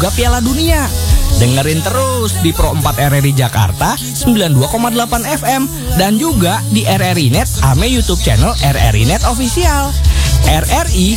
juga Piala Dunia. Dengerin terus di Pro 4 RRI Jakarta 92,8 FM dan juga di RRI Net ame YouTube channel RRI Net Official. RRI